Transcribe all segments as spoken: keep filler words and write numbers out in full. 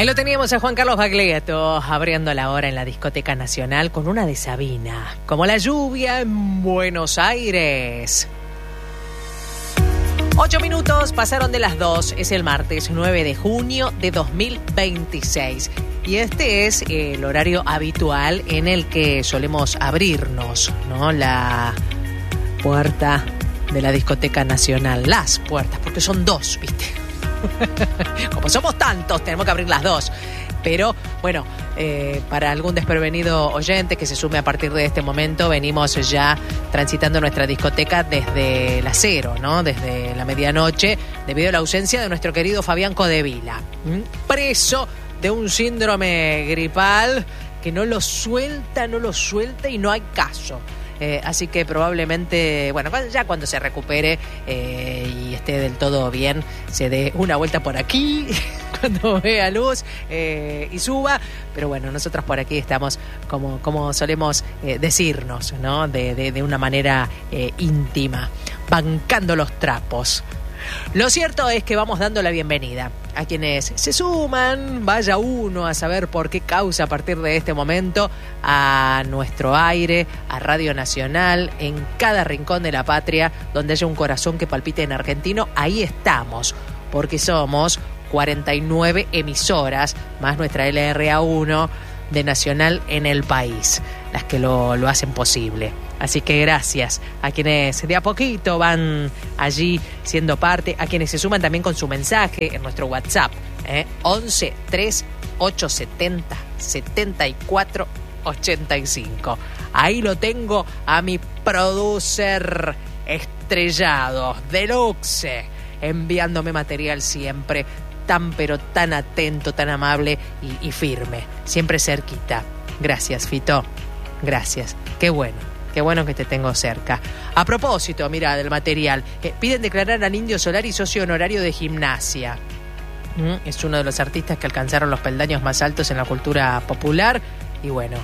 Ahí lo teníamos a Juan Carlos Baglietto abriendo la hora en la Discoteca Nacional con una de Sabina, como la lluvia en Buenos Aires. Ocho minutos pasaron de las dos, es el martes nueve de junio de dos mil veintiséis. Y este es el horario habitual en el que solemos abrirnos, ¿no? La puerta de la Discoteca Nacional. Las puertas, porque son dos, ¿viste? Como somos tantos, tenemos que abrir las dos. Pero, bueno, eh, para algún desprevenido oyente que se sume a partir de este momento, venimos ya transitando nuestra discoteca desde la cero, ¿no? Desde la medianoche, debido a la ausencia de nuestro querido Fabián Codevila, ¿Mm? preso de un síndrome gripal que no lo suelta, no lo suelta y no hay caso. Eh, así que probablemente, bueno, ya cuando se recupere eh, y esté del todo bien, se dé una vuelta por aquí, cuando vea luz eh, y suba. Pero bueno, nosotros por aquí estamos como, como solemos eh, decirnos, ¿no? De, de, de una manera eh, íntima, bancando los trapos. Lo cierto es que vamos dando la bienvenida a quienes se suman, vaya uno a saber por qué causa a partir de este momento, a nuestro aire, a Radio Nacional, en cada rincón de la patria, donde haya un corazón que palpite en argentino, ahí estamos, porque somos cuarenta y nueve emisoras, más nuestra L R A uno de Nacional en el país, las que lo, lo hacen posible. Así que gracias a quienes de a poquito van allí siendo parte, a quienes se suman también con su mensaje en nuestro WhatsApp, ¿eh? once tres ocho setenta setenta y cuatro ochenta y cinco. Ahí lo tengo a mi producer estrellado, deluxe, enviándome material siempre tan pero tan atento, tan amable y, y firme, siempre cerquita. Gracias, Fito, gracias, qué bueno. Qué bueno que te tengo cerca. A propósito, mira, del material, eh, piden declarar al Indio Solari socio honorario de Gimnasia. ¿Mm? Es uno de los artistas que alcanzaron los peldaños más altos en la cultura popular. Y bueno,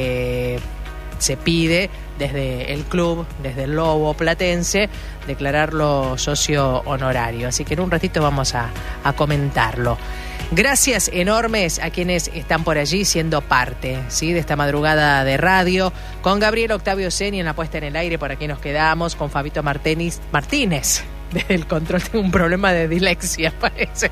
eh, se pide desde el club, desde el Lobo Platense, declararlo socio honorario. Así que en un ratito vamos a, a comentarlo. Gracias enormes a quienes están por allí siendo parte, ¿sí? De esta madrugada de radio, con Gabriel Octavio Seni en la puesta en el aire, por aquí nos quedamos, con Fabito Martínez, Martínez del control, tengo un problema de dislexia, parece.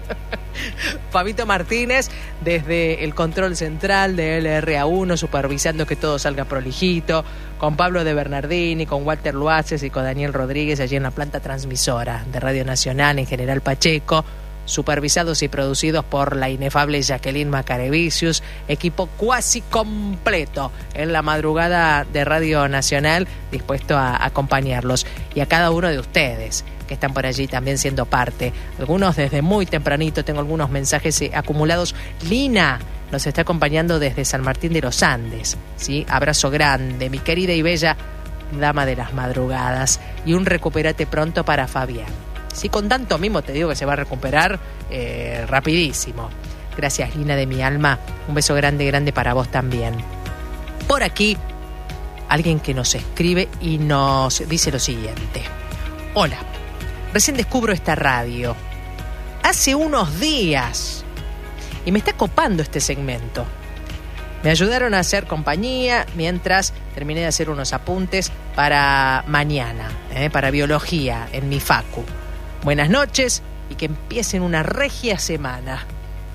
Fabito Martínez desde el control central de L R A uno, supervisando que todo salga prolijito, con Pablo de Bernardini, con Walter Luaces y con Daniel Rodríguez allí en la planta transmisora de Radio Nacional en General Pacheco, supervisados y producidos por la inefable Jacqueline Macarevicius, equipo cuasi completo en la madrugada de Radio Nacional, dispuesto a acompañarlos, y a cada uno de ustedes que están por allí también siendo parte, algunos desde muy tempranito. Tengo algunos mensajes eh, acumulados. Lina nos está acompañando desde San Martín de los Andes, ¿sí? Abrazo grande, mi querida y bella dama de las madrugadas, y un recupérate pronto para Fabián. Sí, con tanto mimo te digo que se va a recuperar eh, rapidísimo. Gracias, Lina de mi alma. Un beso grande, grande para vos también. Por aquí, alguien que nos escribe y nos dice lo siguiente. Hola, recién descubro esta radio. Hace unos días. Y me está copando este segmento. Me ayudaron a hacer compañía mientras terminé de hacer unos apuntes para mañana, eh, para biología en mi facu. Buenas noches y que empiecen una regia semana.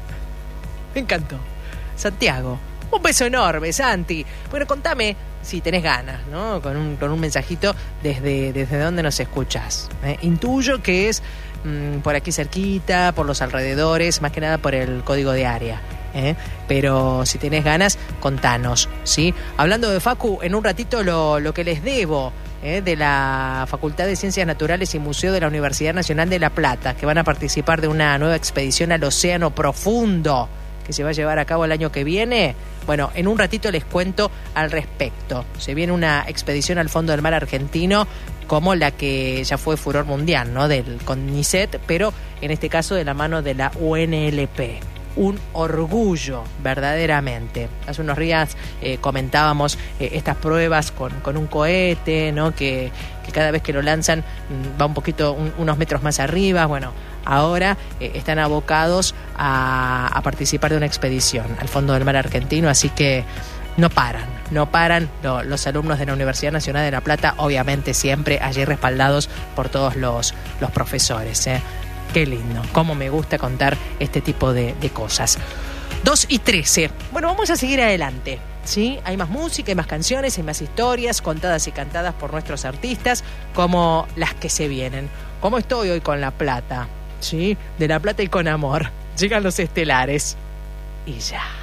Me encantó. Santiago, un beso enorme, Santi. Bueno, contame si tenés ganas, ¿no? Con un, con un mensajito desde, desde donde nos escuchás. ¿eh? Intuyo que es mmm, por aquí cerquita, por los alrededores, más que nada por el código de área. ¿eh? Pero si tenés ganas, contanos, ¿sí? Hablando de Facu, en un ratito lo, lo que les debo, ¿eh? de la Facultad de Ciencias Naturales y Museo de la Universidad Nacional de La Plata, que van a participar de una nueva expedición al Océano Profundo, que se va a llevar a cabo el año que viene. Bueno, en un ratito les cuento al respecto. Se viene una expedición al fondo del mar argentino, como la que ya fue furor mundial, ¿no? Del CONICET, pero en este caso de la mano de la U N L P. Un orgullo, verdaderamente. Hace unos días eh, comentábamos eh, estas pruebas con, con un cohete, ¿no? Que, que cada vez que lo lanzan va un poquito, un, unos metros más arriba. Bueno, ahora eh, están abocados a, a participar de una expedición al fondo del mar argentino, así que no paran, no paran lo, los alumnos de la Universidad Nacional de La Plata, obviamente siempre allí respaldados por todos los, los profesores. ¿eh? Qué lindo, cómo me gusta contar este tipo de, de cosas. dos y trece. Bueno, vamos a seguir adelante. ¿Sí? Hay más música, hay más canciones, hay más historias contadas y cantadas por nuestros artistas, como las que se vienen. ¿Cómo estoy hoy con La Plata? ¿Sí? De La Plata y con amor. Llegan los estelares. Y ya.